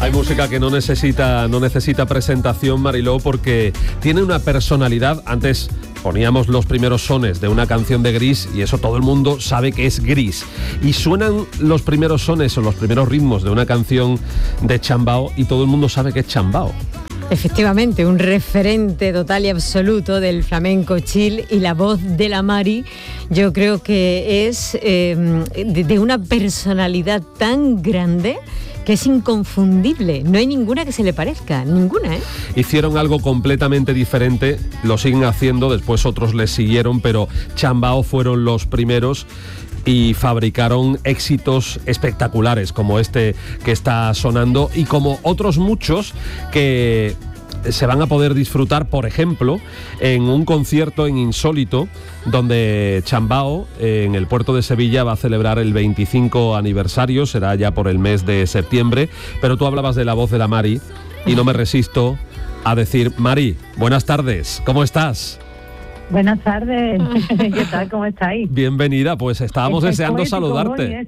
Hay música que no necesita presentación, Mariló, porque tiene una personalidad. Antes poníamos los primeros sones de una canción de Gris y eso todo el mundo sabe que es Gris. Y suenan los primeros sones o los primeros ritmos de una canción de Chambao y todo el mundo sabe que es Chambao. Efectivamente, un referente total y absoluto del flamenco chill, y la voz de la Mari yo creo que es de una personalidad tan grande que es inconfundible. No hay ninguna que se le parezca, ninguna, ¿eh? Hicieron algo completamente diferente, lo siguen haciendo, después otros les siguieron, pero Chambao fueron los primeros y fabricaron éxitos espectaculares como este que está sonando y como otros muchos que se van a poder disfrutar, por ejemplo, en un concierto en Insólito, donde Chambao, en el puerto de Sevilla, va a celebrar el 25 aniversario, será ya por el mes de septiembre, pero tú hablabas de la voz de la Mari y no me resisto a decir, Mari, buenas tardes, ¿cómo estás? Buenas tardes, ¿qué tal? ¿Cómo estáis? Bienvenida, pues estábamos deseando saludarte.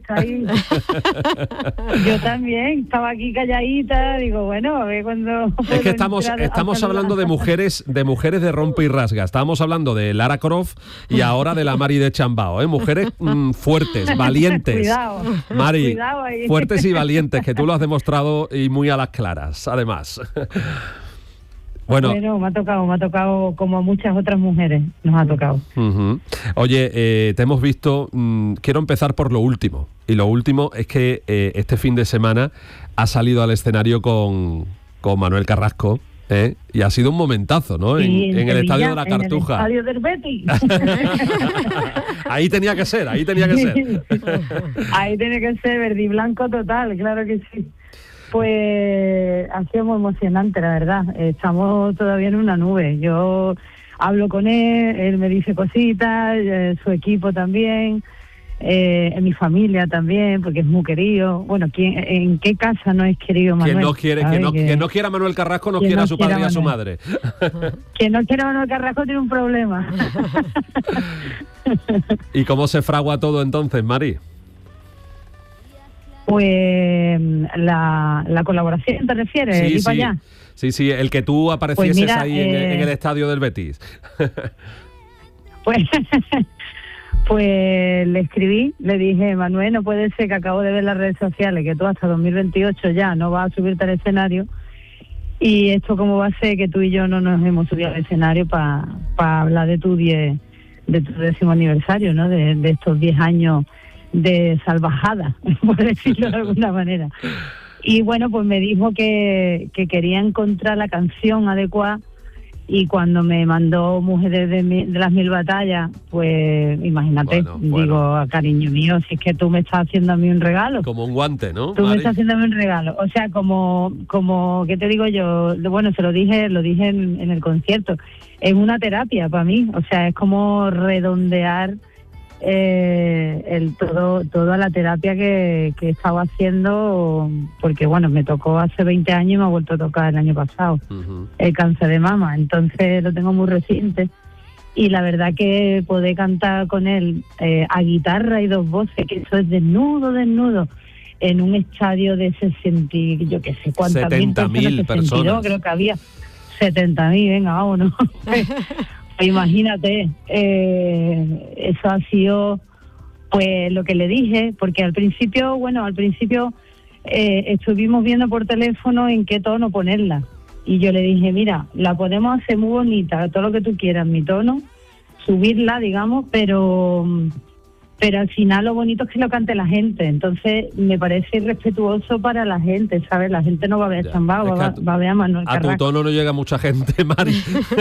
Yo también, estaba aquí calladita, digo, bueno, a ver cuando... Es que estamos hablando de mujeres de rompe y rasga, estábamos hablando de Lara Croft y ahora de la Mari de Chambao, mujeres fuertes, valientes. Cuidado, Mari, cuidado ahí. Fuertes y valientes, que tú lo has demostrado y muy a las claras, además. Bueno, me ha tocado como a muchas otras mujeres, nos ha tocado. Uh-huh. Oye, te hemos visto, quiero empezar por lo último, y lo último es que este fin de semana has salido al escenario con Manuel Carrasco, y ha sido un momentazo, ¿no? Sí, en el Estadio de la Cartuja. En el Estadio del Betis. Ahí tenía que ser. Ahí tiene que ser verde y blanco total, claro que sí. Pues ha sido muy emocionante, la verdad. Estamos todavía en una nube. Yo hablo con él me dice cositas, su equipo también, mi familia también, porque es muy querido. Bueno, ¿en qué casa no es querido Manuel? Quien no quiera a Manuel Carrasco no quiera a su padre y a su madre. Quien no quiera a Manuel Carrasco tiene un problema. ¿Y cómo se fragua todo entonces, Mari? Pues la colaboración, ¿te refieres? Sí, para allá. Sí, el que tú aparecieses pues mira, ahí en el estadio del Betis. Pues le escribí, le dije, Manuel, no puede ser que acabo de ver las redes sociales, que tú hasta 2028 ya no vas a subirte al escenario, y esto cómo va a ser que tú y yo no nos hemos subido al escenario para hablar de tu 10º aniversario, ¿no? De estos 10 años de salvajada, por decirlo de alguna manera. Y bueno, pues me dijo que quería encontrar la canción adecuada, y cuando me mandó Mujeres de las Mil Batallas, pues imagínate, digo, cariño mío, si es que tú me estás haciendo a mí un regalo. Como un guante, ¿no? Tú me estás haciendo a mí un regalo. O sea, como ¿qué te digo yo? Bueno, se lo dije en el concierto. Es una terapia para mí, o sea, es como redondear toda la terapia que estaba haciendo, porque bueno, me tocó hace 20 años y me ha vuelto a tocar el año pasado, el cáncer de mama, entonces lo tengo muy reciente, y la verdad que poder cantar con él a guitarra y 2 voces, que eso es desnudo, en un estadio de 60, yo qué sé cuántas 70.000 personas, creo que había 70.000, venga, vámonos. Imagínate, eso ha sido pues lo que le dije, porque al principio estuvimos viendo por teléfono en qué tono ponerla, y yo le dije, mira, la podemos hacer muy bonita, todo lo que tú quieras, mi tono, subirla, digamos, pero al final lo bonito es que lo cante la gente, entonces me parece irrespetuoso para la gente, ¿sabes? La gente no va a ver Chambao, va a ver a Manuel Carrasco. A tu tono no llega mucha gente, Mari.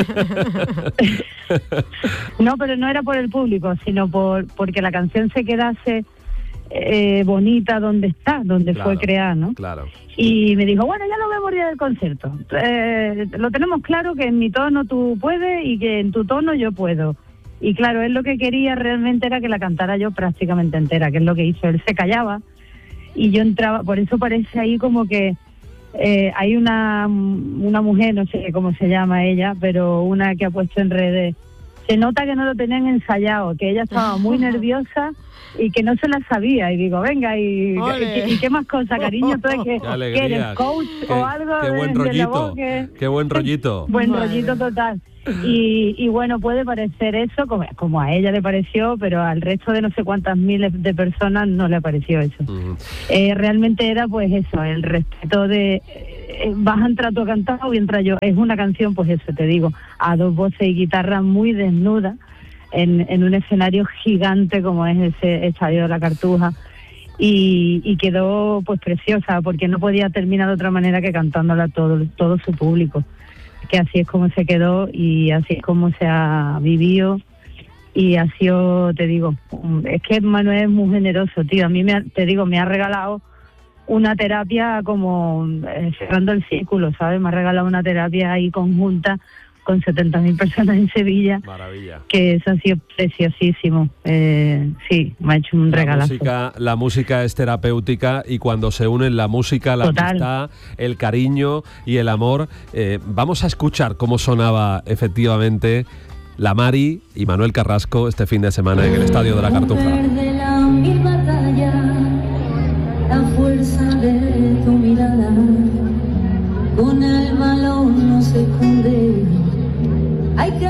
No, pero no era por el público, sino porque la canción se quedase bonita donde fue creada, ¿no? Claro. Y me dijo, bueno, ya lo vemos ya del concierto. Lo tenemos claro que en mi tono tú puedes y que en tu tono yo puedo. Y claro, él lo que quería realmente era que la cantara yo prácticamente entera, que es lo que hizo. Él se callaba y yo entraba, por eso parece ahí como que hay una mujer, no sé cómo se llama ella, pero una que ha puesto en redes, se nota que no lo tenían ensayado, que ella estaba muy nerviosa y que no se la sabía, y digo, venga, y qué más cosa, cariño, tú que eres coach o algo. Qué buen rollito, qué buen rollito. Buen rollito total. Y bueno, puede parecer eso, como a ella le pareció, pero al resto de no sé cuántas miles de personas no le pareció eso. Realmente era pues eso, el respeto de vas a entrar tú a cantar o voy a entrar yo. Es una canción, pues eso te digo, a dos voces y guitarra muy desnuda en un escenario gigante como es ese Estadio de la Cartuja. Y quedó pues preciosa, porque no podía terminar de otra manera que cantándola todo su público, que así es como se quedó y así es como se ha vivido, y ha sido, te digo, es que Manuel es muy generoso, tío. A mí me ha regalado una terapia como cerrando el círculo, ¿sabes? Me ha regalado una terapia ahí conjunta con 70.000 personas en Sevilla. Maravilla. Que eso ha sido preciosísimo. Sí, me ha hecho un regalazo. La música es terapéutica, y cuando se unen la música, la amistad, el cariño y el amor, vamos a escuchar cómo sonaba efectivamente la Mari y Manuel Carrasco este fin de semana en el Estadio de la Cartuja. La fuerza de tu mirada